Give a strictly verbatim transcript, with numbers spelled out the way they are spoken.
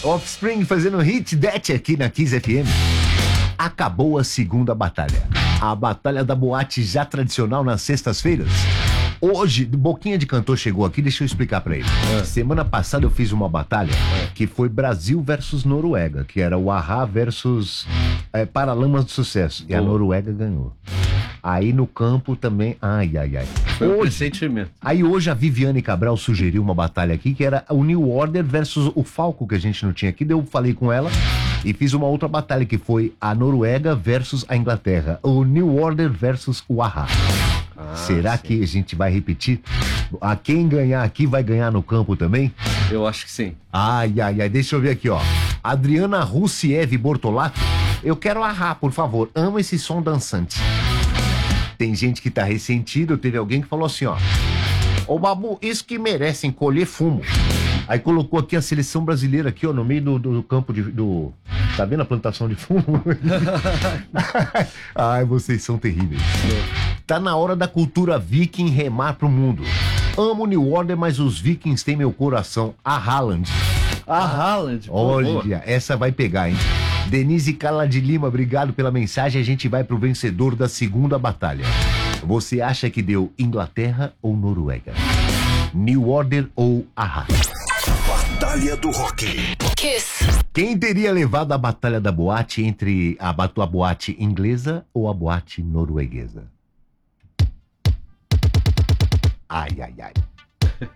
Offspring fazendo hit that aqui na Kiss F M. Acabou a segunda batalha. A batalha da boate já tradicional nas sextas-feiras. Hoje, Boquinha de Cantor chegou aqui, deixa eu explicar pra ele. É. Semana passada eu fiz uma batalha é. que foi Brasil versus Noruega, que era o A-ha versus é, Paralamas do Sucesso. Boa. E a Noruega ganhou. Aí no campo também, ai, ai, ai. Foi um pressentimento. Aí hoje a Viviane Cabral sugeriu uma batalha aqui, que era o New Order versus o Falco, que a gente não tinha aqui. Daí eu falei com ela e fiz uma outra batalha, que foi a Noruega versus a Inglaterra. O New Order versus o A-ha. Ah, Será sim. que a gente vai repetir? A quem ganhar aqui vai ganhar no campo também? Eu acho que sim. Ai, ai, ai, deixa eu ver aqui, ó. Adriana Russiev Bortolato. Eu quero A-ha, por favor. Amo esse som dançante. Tem gente que tá ressentido. Teve alguém que falou assim, ó: ô Babu, isso que merecem colher fumo. Aí colocou aqui a seleção brasileira aqui, ó, no meio do, do campo de, do... Tá vendo a plantação de fumo? Ai, vocês são terríveis. Tá na hora da cultura viking remar pro mundo. Amo New Order, mas os vikings têm meu coração. A Haaland. A Haaland. Olha, essa vai pegar, hein? Denise Carla de Lima, obrigado pela mensagem. A gente vai pro vencedor da segunda batalha. Você acha que deu Inglaterra ou Noruega? New Order ou A-ha? Batalha do Rock. Kiss. Quem teria levado a batalha da boate entre a, a boate inglesa ou a boate norueguesa? Ai, ai, ai.